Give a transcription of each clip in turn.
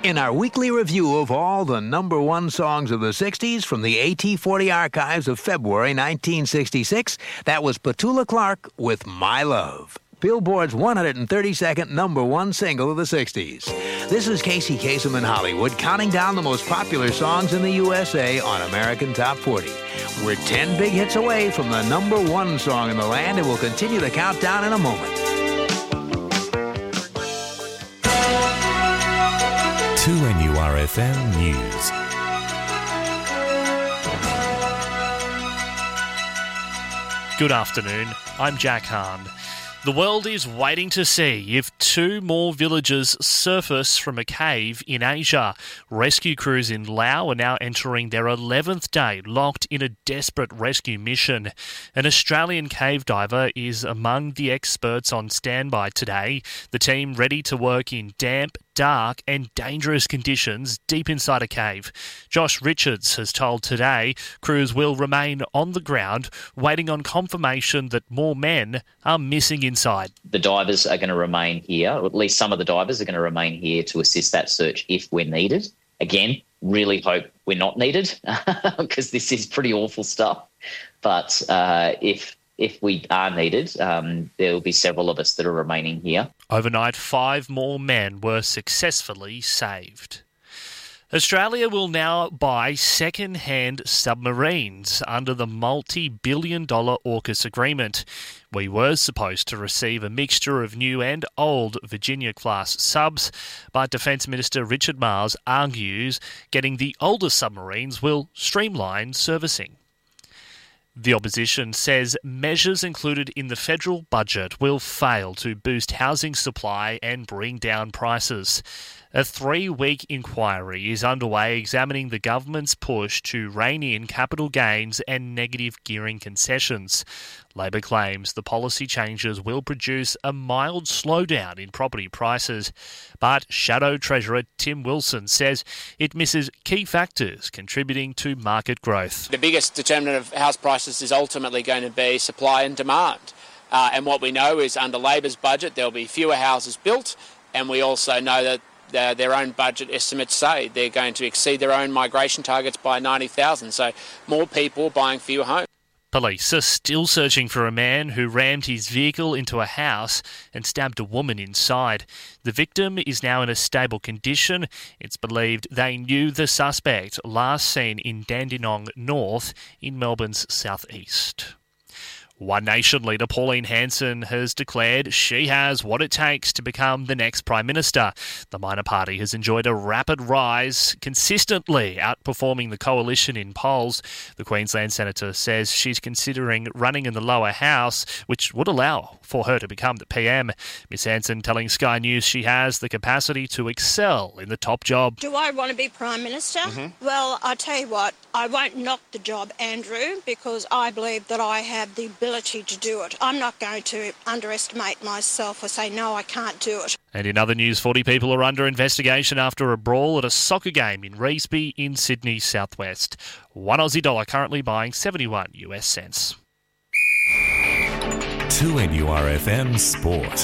In our weekly review of all the number one songs of the 60s from the AT40 archives of February 1966, that was Petula Clark with My Love, Billboard's 132nd number one single of the 60s. This is Casey Kasem in Hollywood, counting down the most popular songs in the USA on American Top 40. We're 10 big hits away from the number one song in the land, and we'll continue the countdown in a moment. 2NURFM News. Good afternoon, I'm Jack Hahn. The world is waiting to see if 2 more villagers surface from a cave in Asia. Rescue crews in Laos are now entering their 11th day locked in a desperate rescue mission. An Australian cave diver is among the experts on standby today. The team ready to work in damp, dark and dangerous conditions deep inside a cave. Josh Richards has told Today crews will remain on the ground waiting on confirmation that more men are missing inside. The divers are going to remain here, or at least some of the divers are going to remain here to assist that search if we're needed. Again, really hope we're not needed because this is pretty awful stuff. But if we are needed, there will be several of us that are remaining here. Overnight, 5 more men were successfully saved. Australia will now buy second-hand submarines under the multi-billion-dollar AUKUS agreement. We were supposed to receive a mixture of new and old Virginia-class subs, but Defence Minister Richard Marles argues getting the older submarines will streamline servicing. The opposition says measures included in the federal budget will fail to boost housing supply and bring down prices. A 3-week inquiry is underway examining the government's push to rein in capital gains and negative gearing concessions. Labor claims the policy changes will produce a mild slowdown in property prices, but Shadow Treasurer Tim Wilson says it misses key factors contributing to market growth. The biggest determinant of house prices is ultimately going to be supply and demand. And what we know is under Labor's budget there will be fewer houses built, and we also know that their own budget estimates say they're going to exceed their own migration targets by 90,000, so more people buying fewer homes. Police are still searching for a man who rammed his vehicle into a house and stabbed a woman inside. The victim is now in a stable condition. It's believed they knew the suspect, last seen in Dandenong North in Melbourne's southeast. One Nation leader Pauline Hanson has declared she has what it takes to become the next Prime Minister. The minor party has enjoyed a rapid rise, consistently outperforming the coalition in polls. The Queensland Senator says she's considering running in the lower house, which would allow for her to become the PM. Ms Hanson telling Sky News she has the capacity to excel in the top job. Do I want to be Prime Minister? Mm-hmm. Well, I'll tell you what, I won't knock the job, Andrew, because I believe that I have the ability to do it. I'm not going to underestimate myself or say, no, I can't do it. And in other news, 40 people are under investigation after a brawl at a soccer game in Revesby in Sydney southwest. $1 Aussie currently buying 71 US cents. 2NURFM Sport.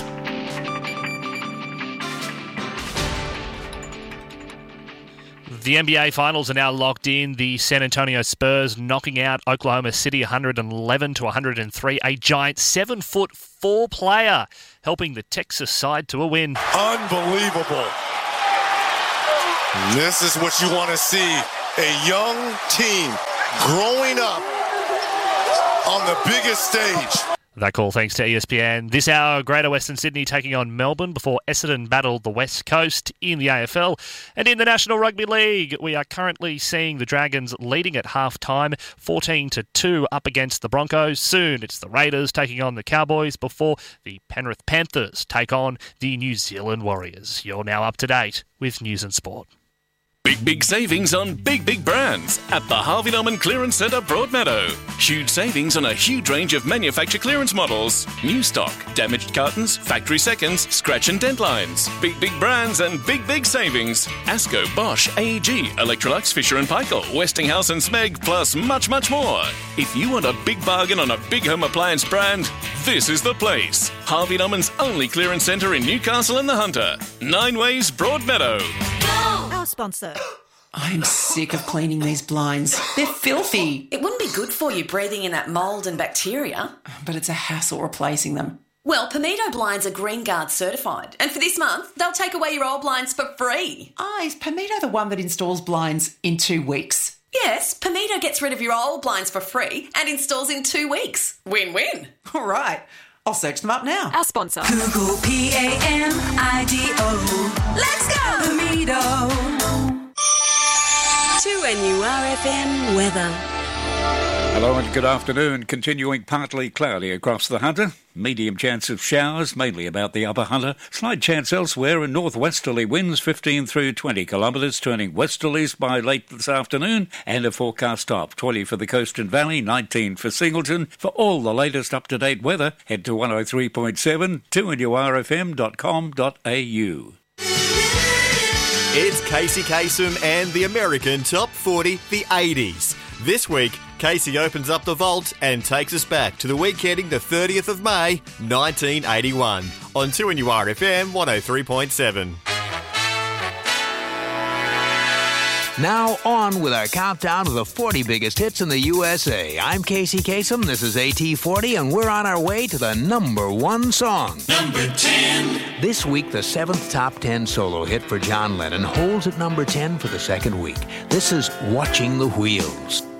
The NBA Finals are now locked in. The San Antonio Spurs knocking out Oklahoma City 111-103. A giant 7'4" player helping the Texas side to a win. Unbelievable. This is what you want to see. A young team growing up on the biggest stage. That call thanks to ESPN. This hour, Greater Western Sydney taking on Melbourne before Essendon battled the West Coast in the AFL. And in the National Rugby League, we are currently seeing the Dragons leading at half-time, 14-2 up against the Broncos. Soon it's the Raiders taking on the Cowboys before the Penrith Panthers take on the New Zealand Warriors. You're now up to date with News and Sport. Big savings on big brands at the Harvey Norman Clearance Centre Broadmeadow. Huge savings on a huge range of manufacturer clearance models. New stock, damaged cartons, factory seconds, scratch and dent lines. Big brands and big savings. Asco, Bosch, AEG, Electrolux, Fisher & Paykel, Westinghouse and Smeg, plus much more. If you want a big bargain on a big home appliance brand, this is the place. Harvey Norman's only clearance centre in Newcastle and the Hunter. 9 Ways Broadmeadow. go! Our sponsor. I'm sick of cleaning these blinds. They're filthy. It wouldn't be good for you breathing in that mould and bacteria. But it's a hassle replacing them. Well, Pamido blinds are Green Guard certified. And for this month, they'll take away your old blinds for free. Is Pamido the one that installs blinds in 2 weeks? Yes, Pamido gets rid of your old blinds for free and installs in 2 weeks. Win-win. All right. I'll search them up now. Our sponsor. Google P-A-M-I-D-O. Let's go! Pamido. 2NURFM weather. Hello and good afternoon. Continuing partly cloudy across the Hunter. Medium chance of showers, mainly about the upper Hunter. Slight chance elsewhere, and northwesterly winds 15 through 20 kilometres, turning westerlies by late this afternoon. And a forecast top 20 for the Coast and Valley, 19 for Singleton. For all the latest up-to-date weather, head to 103.7, 2NURFM.com.au. It's Casey Kasem and the American Top 40, the 80s. This week, Casey opens up the vault and takes us back to the week ending the 30th of May, 1981, on 2NURFM 103.7. Now on with our countdown of the 40 biggest hits in the USA. I'm Casey Kasem, this is AT40, and we're on our way to the number 1 song. Number 10. This week, the 7th top 10 solo hit for John Lennon holds at number 10 for the second week. This is Watching the Wheels.